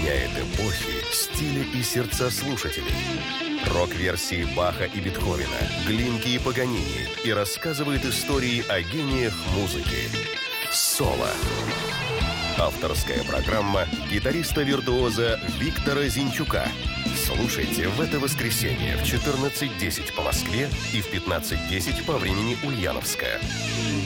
меняет эпохи, стили и сердца слушателей. Рок-версии Баха и Бетховена, Глинки и Паганини и рассказывает истории о гениях музыки. Соло. Авторская программа гитариста-виртуоза Виктора Зинчука. Слушайте в это воскресенье в 14:10 по Москве и в 15:10 по времени Ульяновска.